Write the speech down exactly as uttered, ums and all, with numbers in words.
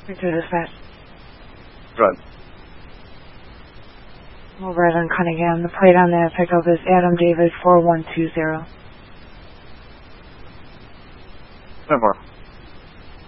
Victor Dispatch. Right. Over on Cunningham. The plate on that pickup is Adam David four one two zero. No more.